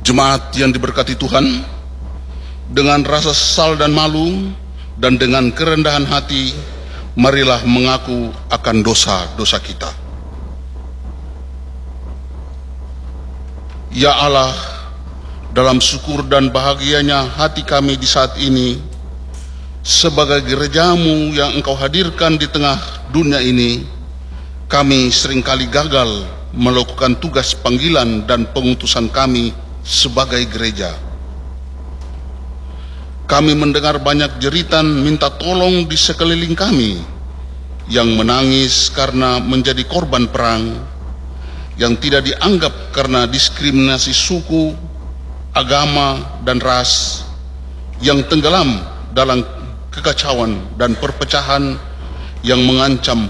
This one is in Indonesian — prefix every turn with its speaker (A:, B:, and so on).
A: Jemaat yang diberkati Tuhan, dengan rasa sesal dan malu dan dengan kerendahan hati, marilah mengaku akan dosa-dosa kita. Ya Allah, dalam syukur dan bahagianya hati kami di saat ini, sebagai gerejamu yang Engkau hadirkan di tengah dunia ini, kami seringkali gagal melakukan tugas panggilan dan pengutusan kami sebagai gereja. Kami mendengar banyak jeritan minta tolong di sekeliling kami, yang menangis karena menjadi korban perang, yang tidak dianggap karena diskriminasi suku, agama, dan ras, yang tenggelam dalam kekacauan dan perpecahan yang mengancam